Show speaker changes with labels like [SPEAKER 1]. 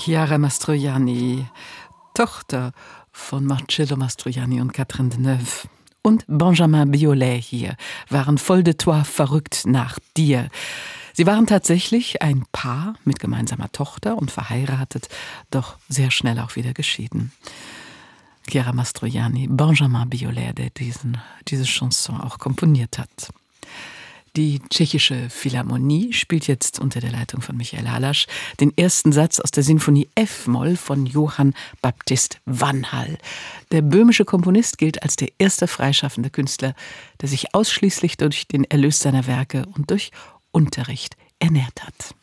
[SPEAKER 1] Chiara Mastroianni, Tochter von Marcello Mastroianni und Catherine Deneuve. Und Benjamin Biolay hier waren voll de toi verrückt nach dir. Sie waren tatsächlich ein Paar mit gemeinsamer Tochter und verheiratet, doch sehr schnell auch wieder geschieden. Chiara Mastroianni, Benjamin Biolay, der diese Chanson auch komponiert hat. Die tschechische Philharmonie spielt jetzt unter der Leitung von Michael Halasch den ersten Satz aus der Sinfonie F-Moll von Johann Baptist Vanhal. Der böhmische Komponist gilt als der erste freischaffende Künstler, der sich ausschließlich durch den Erlös seiner Werke und durch Unterricht ernährt hat.